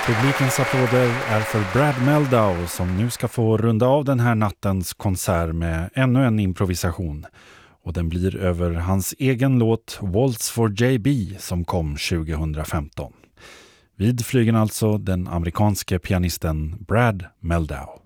Publikens applåder är för Brad Mehldau som nu ska få runda av den här nattens konsert med ännu en improvisation. Och den blir över hans egen låt Waltz for JB som kom 2015. Vid flygen alltså den amerikanske pianisten Brad Mehldau.